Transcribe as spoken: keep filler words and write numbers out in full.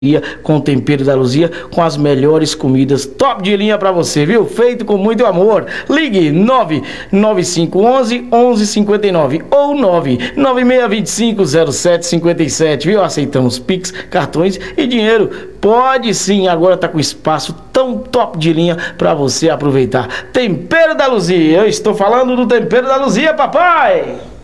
com o tempero da Luzia, com as melhores comidas top de linha para você, viu? Feito com muito amor. Ligue nove nove cinco um um, um um cinco nove ou nove nove seis dois cinco, zero sete cinco sete, viu? Aceitamos Pix, cartões e dinheiro. Pode sim, agora tá com espaço tão top de linha para você aproveitar. Tempero da Luzia, eu estou falando do tempero da Luzia, papai!